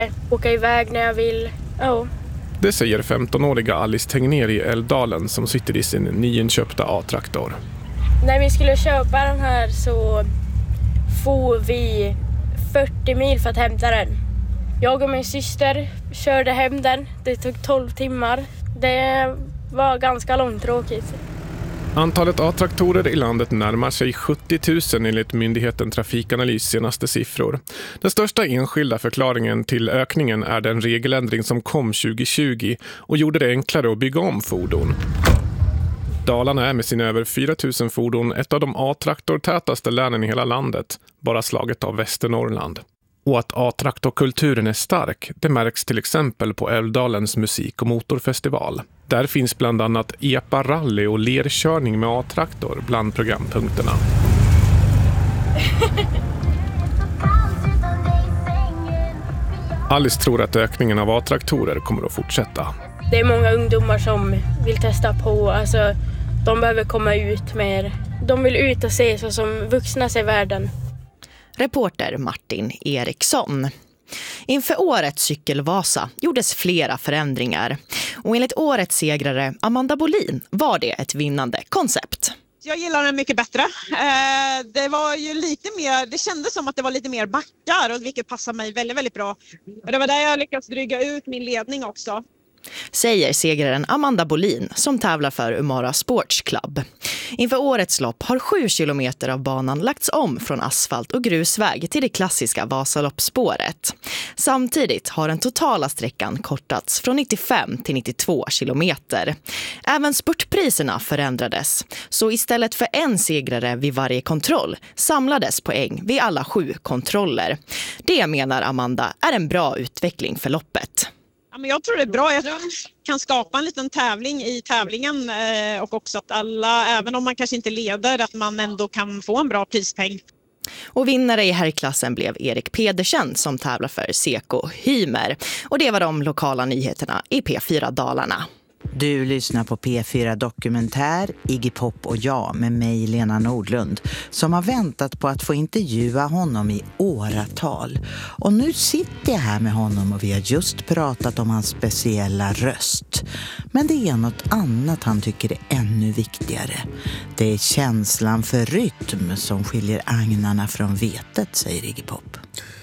Åka iväg när jag vill. Ja. Det säger 15-åriga Alice Tegnér i Älvdalen som sitter i sin nyinköpta A-traktor. När vi skulle köpa den här så får vi 40 mil för att hämta den. Jag och min syster körde hem den. Det tog 12 timmar. Det var ganska långtråkigt. Antalet A-traktorer i landet närmar sig 70 000 enligt myndigheten Trafikanalys senaste siffror. Den största enskilda förklaringen till ökningen är den regeländring som kom 2020 och gjorde det enklare att bygga om fordon. Dalarna är med sina över 4 000 fordon ett av de A-traktortätaste länen i hela landet, bara slaget av Västernorrland. Och att A-traktorkulturen är stark, det märks till exempel på Älvdalens musik- och motorfestival. Där finns bland annat epa-rally och lerkörning med A-traktor bland programpunkterna. Alice tror att ökningen av A-traktorer kommer att fortsätta. Det är många ungdomar som vill testa på. Alltså, de behöver komma ut mer. De vill ut och se så som vuxna ser världen. Reporter Martin Eriksson. Inför årets cykelvasa gjordes flera förändringar. Och enligt årets segrare Amanda Bolin var det ett vinnande koncept. Jag gillar den mycket bättre. Det var ju lite mer, det kändes som att det var lite mer backar, och vilket passar mig väldigt, väldigt bra. Och det var där jag lyckades dryga ut min ledning också. Säger segraren Amanda Bolin som tävlar för Umara Sports Club. Inför årets lopp har 7 kilometer av banan lagts om från asfalt och grusväg till det klassiska Vasaloppsspåret. Samtidigt har den totala sträckan kortats från 95 till 92 kilometer. Även spurtpriserna förändrades, så istället för en segrare vid varje kontroll samlades poäng vid alla 7 kontroller. Det menar Amanda är en bra utveckling för loppet. Ja, men jag tror det är bra. Jag kan skapa en liten tävling i tävlingen och också att alla, även om man kanske inte leder, att man ändå kan få en bra prispeng. Och vinnare i herrklassen blev Erik Pedersen som tävlar för Seko Hymer. Och det var de lokala nyheterna i P4 Dalarna. Du lyssnar på P4 Dokumentär, Iggy Pop och jag med mig Lena Nordlund som har väntat på att få intervjua honom i åratal. Och nu sitter jag här med honom och vi har just pratat om hans speciella röst. Men det är något annat han tycker är ännu viktigare. Det är känslan för rytm som skiljer agnarna från vetet, säger Iggy Pop.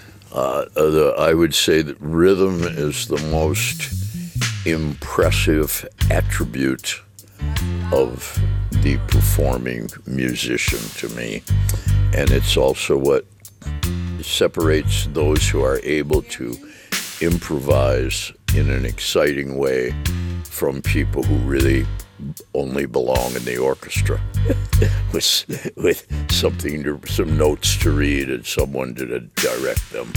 I would say that rhythm is the most impressive attribute of the performing musician to me, and it's also what separates those who are able to improvise in an exciting way from people who really only belong in the orchestra with some notes to read and someone to direct them.